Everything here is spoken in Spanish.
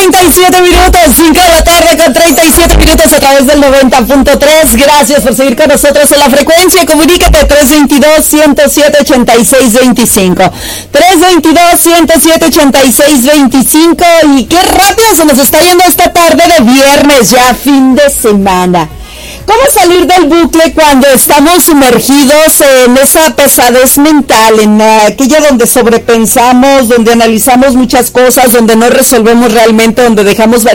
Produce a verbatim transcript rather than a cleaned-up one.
treinta y siete minutos, cinco de la tarde con treinta y siete minutos a través del noventa punto tres. Gracias por seguir con nosotros en la frecuencia. Comunícate tres veintidós, ciento siete, ochenta y seis veinticinco. tres veintidós, ciento siete, ochenta y seis veinticinco. Y qué rápido se nos está yendo esta tarde de viernes, ya fin de semana. ¿Cómo salir del bucle cuando estamos sumergidos en esa pesadez mental, en aquella donde sobrepensamos, donde analizamos muchas cosas, donde no resolvemos realmente, donde dejamos